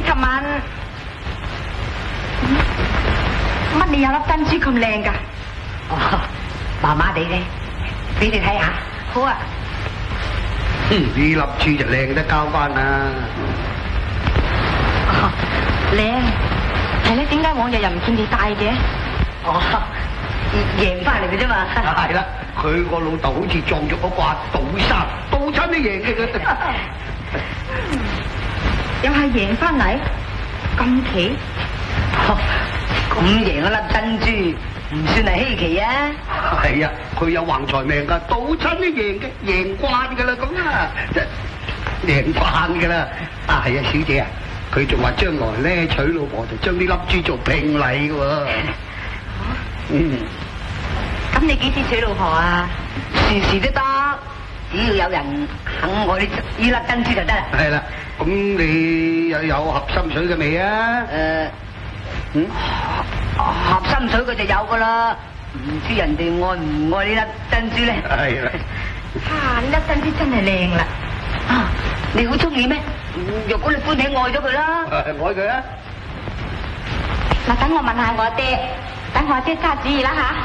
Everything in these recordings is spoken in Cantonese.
尋晚乜你有粒珍珠咁靚㗎？ 哦，麻麻地啫，俾你睇下。 好啊。 呢粒珠就靚得交關啦。 哦，靚係咧，點解往日又唔見你戴嘅？ 哦，贏翻嚟嘅啫嘛。 係啦，佢個老豆好似撞咗嗰掛賭山，賭親都贏嘅佢。 又係贏翻嚟，咁奇？ 咁贏一粒珍珠唔算係稀奇啊！ 係啊，佢有橫財命噶，賭親都贏嘅，贏慣噶啦咁啊，贏慣噶啦。啊係啊，小姐啊，佢仲話將來咧娶老婆就將呢粒珠做聘禮嘅喎。嗯。 咁你幾時娶老婆啊？ 時時都得，只要有人肯我呢粒珍珠就得啦。 係啦，咁你又有合心水嘅未啊？ 合心水佢就有噶啦，唔知人哋愛唔愛呢粒珍珠咧？ 係啦。 呢粒珍珠真係靚啦！ 啊，你好中意咩？若果你歡喜愛咗佢啦， 愛佢啊！ 嗱，等我問下我阿爹，等我阿爹揸主意啦吓。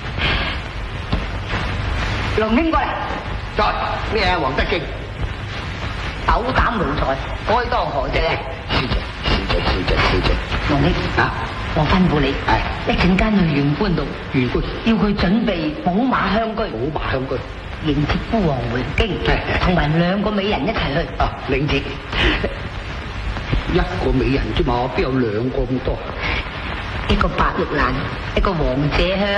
龍兄過嚟， 再咩啊？黃德敬， 斗膽奴才，該當何罪啊？ 小姐， 龍兄啊！ 我吩咐你， 係一陣間去玄關度，要佢準備寶馬香居，迎接夫王回京，同埋2個美人一齊去。 啊，領節一個美人啫嘛，邊有2個咁多？ 一個白玉蘭，一個黃謝香。